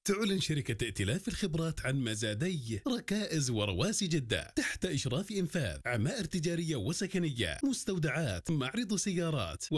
تعلن شركة ائتلاف الخبرات عن مزادي ركائز ورواسي جدة تحت إشراف إنفاذ عمائر تجارية وسكنية، مستودعات، معرض سيارات